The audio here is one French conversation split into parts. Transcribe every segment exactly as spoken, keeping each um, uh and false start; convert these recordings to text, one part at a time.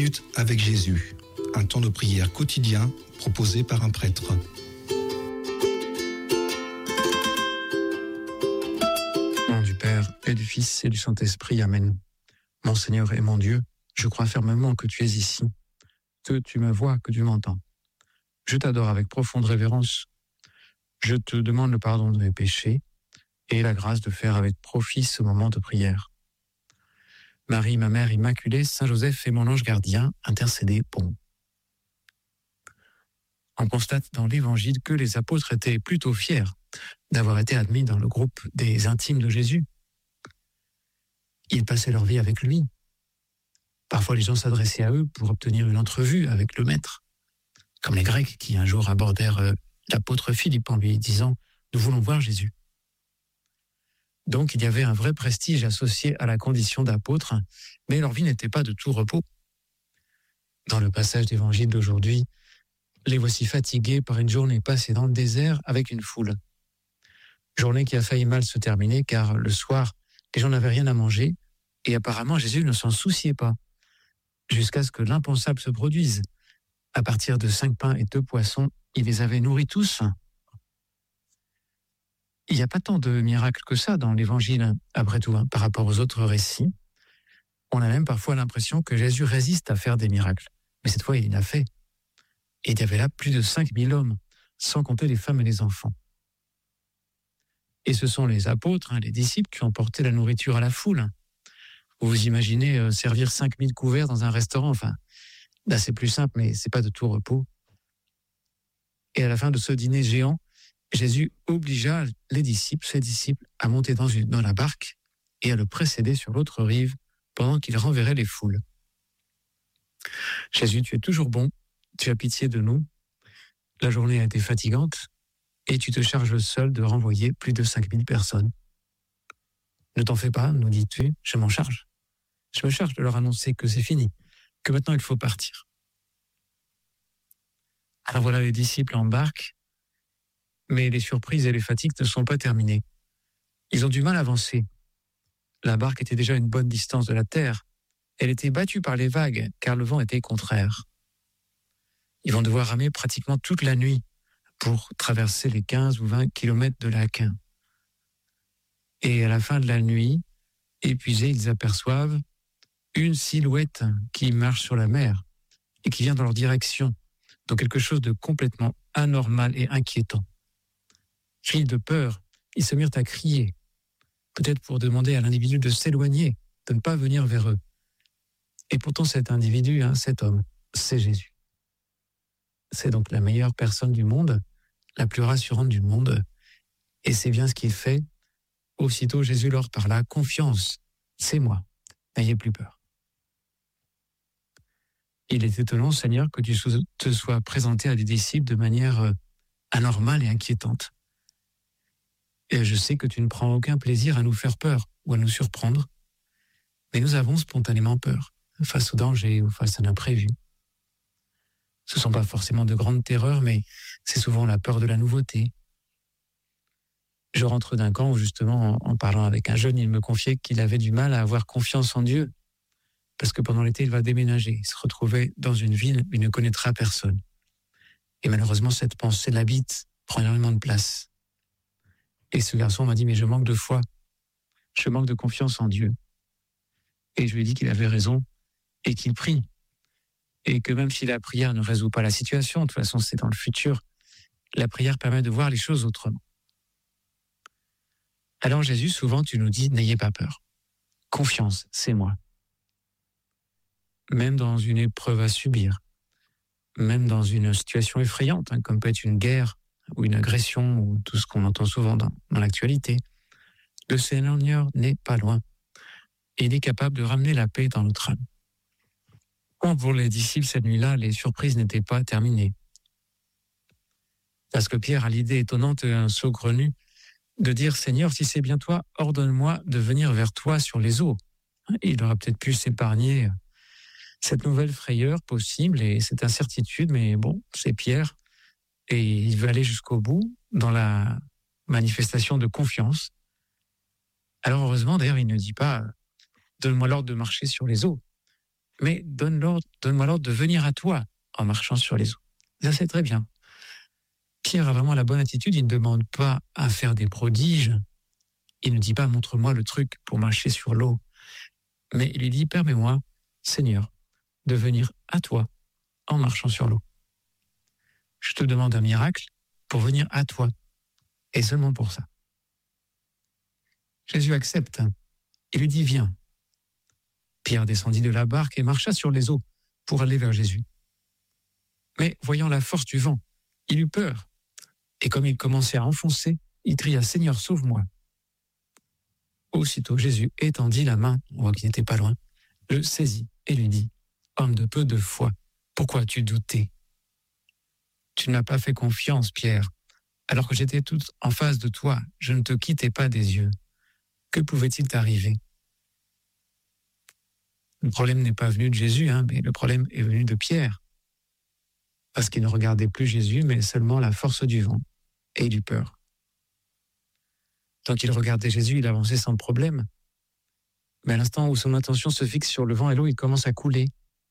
minutes avec Jésus, un temps de prière quotidien proposé par un prêtre. Au nom du Père et du Fils et du Saint-Esprit, Amen. Mon Seigneur et mon Dieu, je crois fermement que tu es ici, que tu me vois, que tu m'entends. Je t'adore avec profonde révérence. Je te demande le pardon de mes péchés et la grâce de faire avec profit ce moment de prière. Marie, ma mère immaculée, Saint Joseph et mon ange gardien, intercédez pour nous. On constate dans l'Évangile que les apôtres étaient plutôt fiers d'avoir été admis dans le groupe des intimes de Jésus. Ils passaient leur vie avec lui. Parfois, les gens s'adressaient à eux pour obtenir une entrevue avec le Maître, comme les Grecs qui un jour abordèrent euh, l'apôtre Philippe en lui disant « Nous voulons voir Jésus ». Donc, il y avait un vrai prestige associé à la condition d'apôtre, mais leur vie n'était pas de tout repos. Dans le passage d'Évangile d'aujourd'hui, les voici fatigués par une journée passée dans le désert avec une foule. Journée qui a failli mal se terminer car le soir, les gens n'avaient rien à manger et apparemment Jésus ne s'en souciait pas, jusqu'à ce que l'impensable se produise. À partir de cinq pains et deux poissons, il les avait nourris tous. Il n'y a pas tant de miracles que ça dans l'Évangile, après tout, hein, par rapport aux autres récits. On a même parfois l'impression que Jésus résiste à faire des miracles. Mais cette fois, il en a fait. Et il y avait là plus de cinq mille hommes, sans compter les femmes et les enfants. Et ce sont les apôtres, hein, les disciples, qui ont porté la nourriture à la foule. Vous vous imaginez euh, servir cinq mille couverts dans un restaurant, enfin, là c'est plus simple, mais c'est pas de tout repos. Et à la fin de ce dîner géant, Jésus obligea les disciples, ses disciples, à monter dans, une, dans la barque et à le précéder sur l'autre rive pendant qu'il renverrait les foules. Jésus, tu es toujours bon, tu as pitié de nous. La journée a été fatigante et tu te charges seul de renvoyer plus de cinq mille personnes. Ne t'en fais pas, nous dis-tu, je m'en charge. Je me charge de leur annoncer que c'est fini, que maintenant il faut partir. Alors voilà, les disciples embarquent, mais les surprises et les fatigues ne sont pas terminées. Ils ont du mal à avancer. La barque était déjà à une bonne distance de la terre. Elle était battue par les vagues, car le vent était contraire. Ils vont devoir ramer pratiquement toute la nuit pour traverser les quinze ou vingt kilomètres de lac. Et à la fin de la nuit, épuisés, ils aperçoivent une silhouette qui marche sur la mer et qui vient dans leur direction, donc quelque chose de complètement anormal et inquiétant. Cris de peur, ils se mirent à crier, peut-être pour demander à l'individu de s'éloigner, de ne pas venir vers eux. Et pourtant cet individu, hein, cet homme, c'est Jésus. C'est donc la meilleure personne du monde, la plus rassurante du monde, et c'est bien ce qu'il fait. Aussitôt Jésus leur parla, confiance, c'est moi, n'ayez plus peur. Il est étonnant, Seigneur, que tu te sois présenté à des disciples de manière anormale et inquiétante. Et je sais que tu ne prends aucun plaisir à nous faire peur ou à nous surprendre, mais nous avons spontanément peur face au danger ou face à l'imprévu. Ce ne sont pas forcément de grandes terreurs, mais c'est souvent la peur de la nouveauté. Je rentre d'un camp où justement, en, en parlant avec un jeune, il me confiait qu'il avait du mal à avoir confiance en Dieu, parce que pendant l'été, il va déménager, il se retrouvait dans une ville où il ne connaîtra personne. Et malheureusement, cette pensée l'habite, prend énormément de place. Et ce garçon m'a dit, mais je manque de foi, je manque de confiance en Dieu. Et je lui ai dit qu'il avait raison et qu'il prie. Et que même si la prière ne résout pas la situation, de toute façon c'est dans le futur, la prière permet de voir les choses autrement. Alors Jésus, souvent tu nous dis, n'ayez pas peur. Confiance, c'est moi. Même dans une épreuve à subir, même dans une situation effrayante, hein, comme peut être une guerre ou une agression ou tout ce qu'on entend souvent dans, dans l'actualité, le Seigneur n'est pas loin. Et il est capable de ramener la paix dans notre âme. Quand pour les disciples cette nuit-là, les surprises n'étaient pas terminées. Parce que Pierre a l'idée étonnante et un saugrenu de dire « Seigneur, si c'est bien toi, ordonne-moi de venir vers toi sur les eaux ». Il aurait peut-être pu s'épargner cette nouvelle frayeur possible et cette incertitude, mais bon, c'est Pierre et il veut aller jusqu'au bout dans la manifestation de confiance. Alors heureusement, d'ailleurs, il ne dit pas « Donne-moi l'ordre de marcher sur les eaux ». mais donne l'ordre, donne-moi l'ordre de venir à toi en marchant sur les eaux. Ça, c'est très bien. Pierre a vraiment la bonne attitude, il ne demande pas à faire des prodiges, il ne dit pas « montre-moi le truc pour marcher sur l'eau », mais il lui dit « permets-moi, Seigneur, de venir à toi en marchant sur l'eau. Je te demande un miracle pour venir à toi, et seulement pour ça. » Jésus accepte, il lui dit « viens ». Pierre descendit de la barque et marcha sur les eaux pour aller vers Jésus. Mais voyant la force du vent, il eut peur, et comme il commençait à enfoncer, il cria « Seigneur, sauve-moi ». Aussitôt Jésus étendit la main, on voit qu'il n'était pas loin, le saisit et lui dit « Homme de peu de foi, pourquoi as-tu douté ? Tu ne m'as pas fait confiance, Pierre. Alors que j'étais tout en face de toi, je ne te quittais pas des yeux. Que pouvait-il t'arriver ?» Le problème n'est pas venu de Jésus, hein, mais le problème est venu de Pierre. Parce qu'il ne regardait plus Jésus, mais seulement la force du vent, et il eut peur. Tant qu'il regardait Jésus, il avançait sans problème. Mais à l'instant où son attention se fixe sur le vent et l'eau, il commence à couler.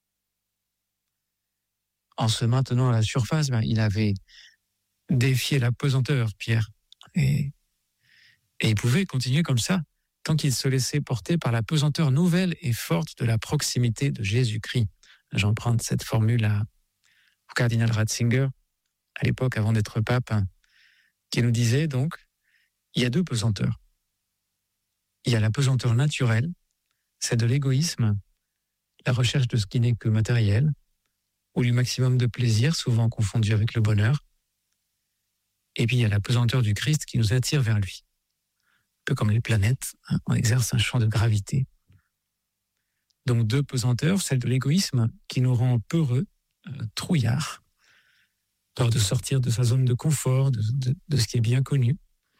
En se maintenant à la surface, ben, il avait défié la pesanteur, Pierre. Et, et il pouvait continuer comme ça, tant qu'il se laissait porter par la pesanteur nouvelle et forte de la proximité de Jésus-Christ. J'emprunte cette formule à, au cardinal Ratzinger, à l'époque avant d'être pape, hein, qui nous disait donc, il y a deux pesanteurs. Il y a la pesanteur naturelle, c'est de l'égoïsme, la recherche de ce qui n'est que matériel, ou du maximum de plaisir, souvent confondu avec le bonheur. Et puis il y a la pesanteur du Christ qui nous attire vers lui. Un peu comme les planètes, hein, on exerce un champ de gravité. Donc deux pesanteurs, celle de l'égoïsme qui nous rend peureux, euh, trouillards, peur de sortir de sa zone de confort, de, de, de ce qui est bien connu.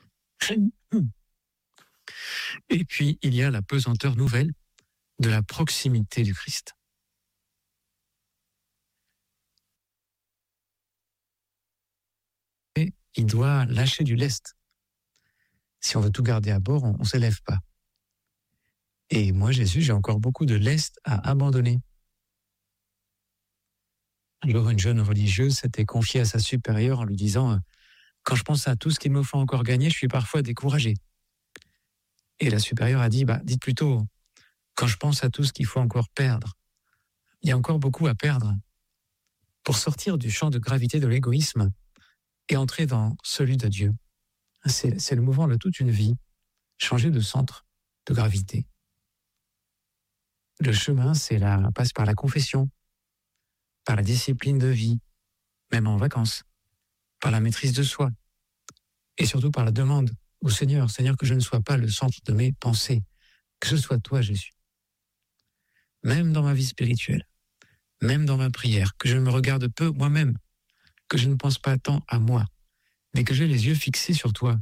Et puis il y a la pesanteur nouvelle de la proximité du Christ. Et il doit lâcher du lest. Si on veut tout garder à bord, on ne s'élève pas. Et moi, Jésus, j'ai encore beaucoup de lest à abandonner. Alors, une jeune religieuse s'était confiée à sa supérieure en lui disant « Quand je pense à tout ce qu'il me faut encore gagner, je suis parfois découragée. » Et la supérieure a dit bah, « Dites plutôt, quand je pense à tout ce qu'il faut encore perdre, il y a encore beaucoup à perdre. Pour sortir du champ de gravité de l'égoïsme et entrer dans celui de Dieu. C'est, c'est le mouvement de toute une vie, changer de centre de gravité. Le chemin, c'est la, passe par la confession, par la discipline de vie, même en vacances, par la maîtrise de soi, et surtout par la demande au Seigneur, Seigneur, que je ne sois pas le centre de mes pensées, que ce soit toi, Jésus. Même dans ma vie spirituelle, même dans ma prière, que je me regarde peu moi-même, que je ne pense pas tant à moi, mais que j'ai les yeux fixés sur toi.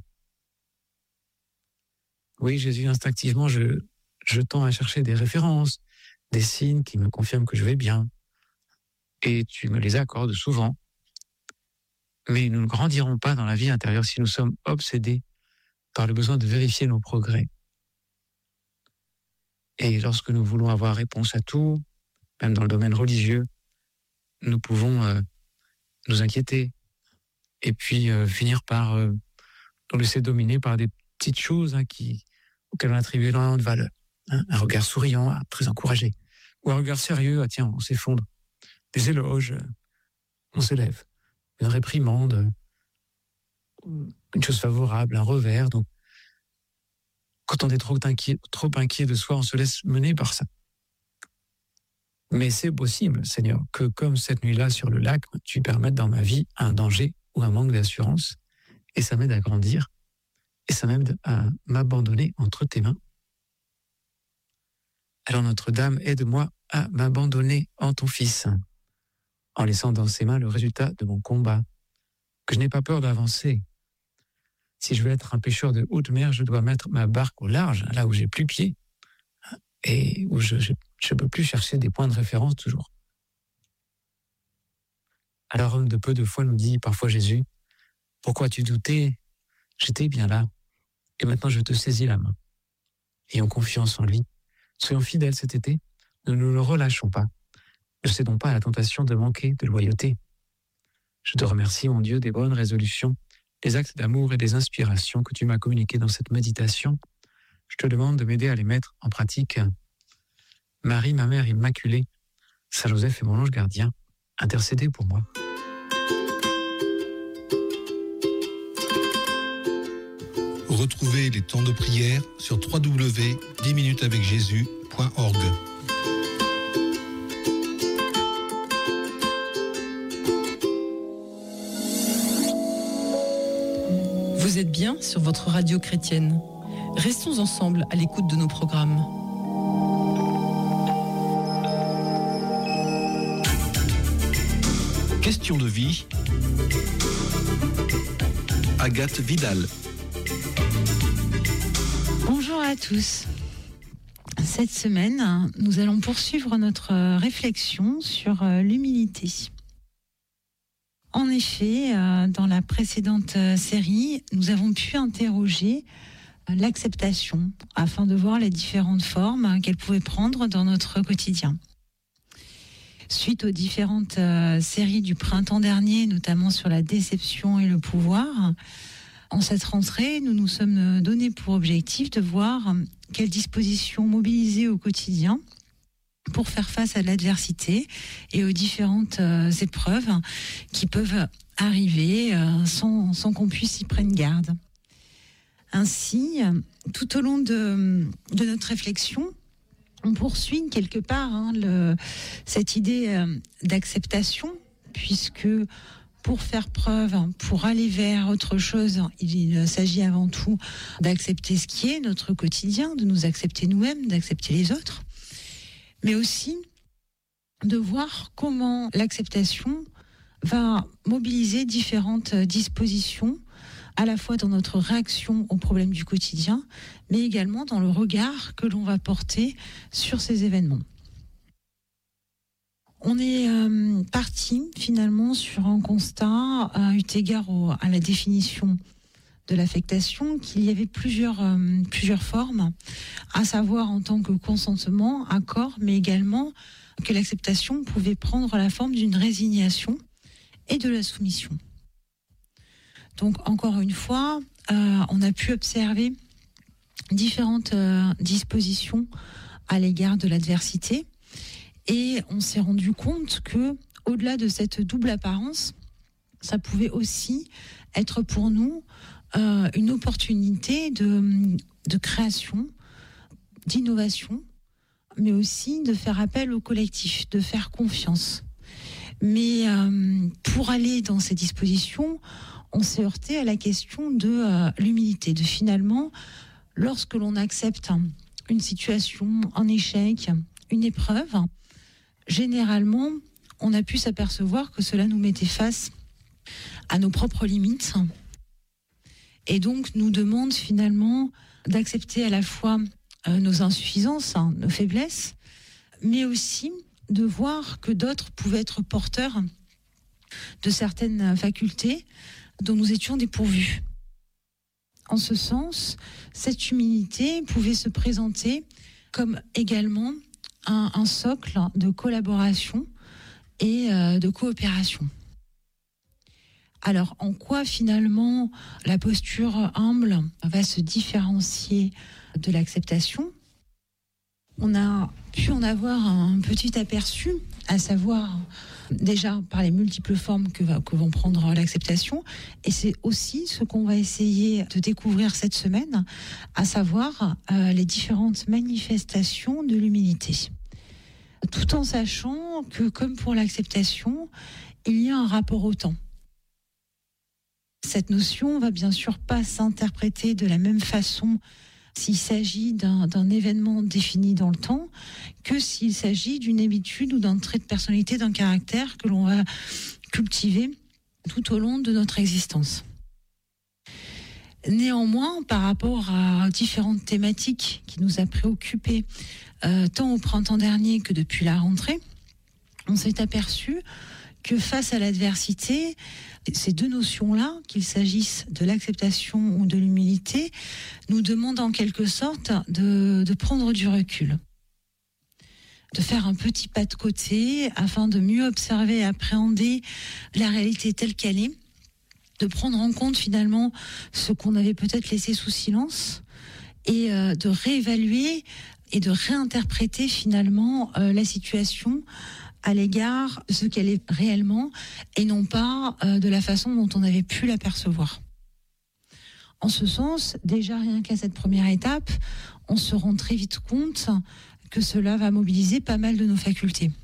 Oui, Jésus, instinctivement, je, je tends à chercher des références, des signes qui me confirment que je vais bien, et tu me les accordes souvent. Mais nous ne grandirons pas dans la vie intérieure si nous sommes obsédés par le besoin de vérifier nos progrès. Et lorsque nous voulons avoir réponse à tout, même dans le domaine religieux, nous pouvons euh, nous inquiéter et puis euh, finir par euh, nous laisser dominer par des petites choses hein, qui, auxquelles on attribue énormément de valeur. Hein, un regard souriant, ah, très encouragé, ou un regard sérieux, ah tiens, on s'effondre. Des éloges, on s'élève. Une réprimande, une chose favorable, un revers. Donc, quand on est trop inquiet, trop inquiet de soi, on se laisse mener par ça. Mais c'est possible, Seigneur, que comme cette nuit-là sur le lac, tu permettes dans ma vie un danger ou un manque d'assurance, et ça m'aide à grandir, et ça m'aide à m'abandonner entre tes mains. Alors Notre-Dame, aide-moi à m'abandonner en ton Fils, en laissant dans ses mains le résultat de mon combat, que je n'ai pas peur d'avancer. Si je veux être un pêcheur de haute mer, je dois mettre ma barque au large, là où j'ai plus pied, et où je ne peux plus chercher des points de référence toujours. Alors, homme de peu de foi, nous dit parfois Jésus, pourquoi tu doutais ? J'étais bien là, et maintenant je te saisis la main. Ayons confiance en lui. Soyons fidèles cet été, ne nous le relâchons pas. Ne cédons pas à la tentation de manquer de loyauté. Je te remercie, mon Dieu, des bonnes résolutions, des actes d'amour et des inspirations que tu m'as communiquées dans cette méditation. Je te demande de m'aider à les mettre en pratique. Marie, ma mère immaculée, Saint Joseph est mon ange gardien, intercédez pour moi. Retrouvez les temps de prière sur w w w point dix minutes avec jésus point org. Vous êtes bien sur votre radio chrétienne. Restons ensemble à l'écoute de nos programmes. Question de vie. Agathe Vidal. Bonjour à tous. Cette semaine, nous allons poursuivre notre réflexion sur l'humilité. En effet, dans la précédente série, nous avons pu interroger l'acceptation afin de voir les différentes formes qu'elle pouvait prendre dans notre quotidien. Suite aux différentes séries du printemps dernier, notamment sur la déception et le pouvoir, en cette rentrée, nous nous sommes donnés pour objectif de voir quelles dispositions mobiliser au quotidien pour faire face à l'adversité et aux différentes euh, épreuves qui peuvent arriver euh, sans, sans qu'on puisse y prendre garde. Ainsi, tout au long de, de notre réflexion, on poursuit quelque part hein, le, cette idée euh, d'acceptation, puisque pour faire preuve, pour aller vers autre chose, il s'agit avant tout d'accepter ce qui est notre quotidien, de nous accepter nous-mêmes, d'accepter les autres, mais aussi de voir comment l'acceptation va mobiliser différentes dispositions, à la fois dans notre réaction aux problèmes du quotidien, mais également dans le regard que l'on va porter sur ces événements. On est euh, parti finalement sur un constat, euh, eu égard au, à la définition de l'affectation, qu'il y avait plusieurs, euh, plusieurs formes, à savoir en tant que consentement, accord, mais également que l'acceptation pouvait prendre la forme d'une résignation et de la soumission. Donc encore une fois, euh, on a pu observer différentes euh, dispositions à l'égard de l'adversité, et on s'est rendu compte que, au-delà de cette double apparence, ça pouvait aussi être pour nous euh, une opportunité de, de création, d'innovation, mais aussi de faire appel au collectif, de faire confiance. Mais euh, pour aller dans ces dispositions, on s'est heurté à la question de euh, l'humilité, de finalement, lorsque l'on accepte une situation, un échec, une épreuve, généralement, on a pu s'apercevoir que cela nous mettait face à nos propres limites et donc nous demande finalement d'accepter à la fois euh, nos insuffisances, hein, nos faiblesses, mais aussi de voir que d'autres pouvaient être porteurs de certaines facultés dont nous étions dépourvus. En ce sens, cette humilité pouvait se présenter comme également un, un socle de collaboration et euh, de coopération. Alors, en quoi finalement la posture humble va se différencier de l'acceptation ? On a pu en avoir un petit aperçu, à savoir déjà par les multiples formes que, va, que vont prendre l'acceptation, et c'est aussi ce qu'on va essayer de découvrir cette semaine, à savoir euh, les différentes manifestations de l'humilité. Tout en sachant que, comme pour l'acceptation, il y a un rapport au temps. Cette notion va bien sûr pas s'interpréter de la même façon s'il s'agit d'un, d'un événement défini dans le temps que s'il s'agit d'une habitude ou d'un trait de personnalité, d'un caractère que l'on va cultiver tout au long de notre existence. Néanmoins, par rapport à différentes thématiques qui nous a préoccupés euh, tant au printemps dernier que depuis la rentrée, on s'est aperçu que face à l'adversité, ces deux notions-là, qu'il s'agisse de l'acceptation ou de l'humilité, nous demandent en quelque sorte de, de prendre du recul. de faire un petit pas de côté afin de mieux observer et appréhender la réalité telle qu'elle est, de prendre en compte finalement ce qu'on avait peut-être laissé sous silence et euh, de réévaluer et de réinterpréter finalement euh, la situation à l'égard de ce qu'elle est réellement et non pas euh, de la façon dont on avait pu l'apercevoir. En ce sens, déjà rien qu'à cette première étape, on se rend très vite compte que cela va mobiliser pas mal de nos facultés.